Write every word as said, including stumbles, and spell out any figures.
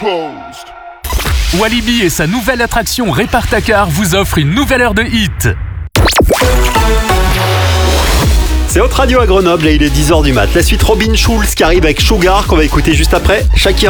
Walibi et sa nouvelle attraction Répare-ta-car vous offrent une nouvelle heure de hit. C'est Hot Radio à Grenoble et il est dix heures du mat. La suite Robin Schulz qui arrive avec Sugar qu'on va écouter juste après. Shakira.